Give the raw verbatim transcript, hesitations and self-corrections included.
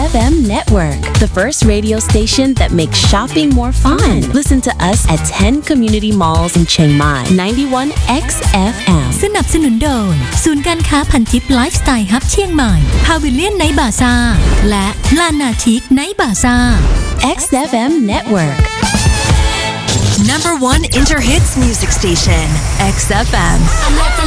F M Network, the first radio station that makes shopping more fun. Listen to us at ten community malls in Chiang Mai, ninety-one X F M. สนับสนุนโดยศูนย์การค้าพันทิปไลฟ์สไตล์ฮับเชียงใหม่พาวิเลียนไนท์บาซ่าและลานาชิกไนท์บาซ่า X F M Network. Number one Inter Hits music station, X F M.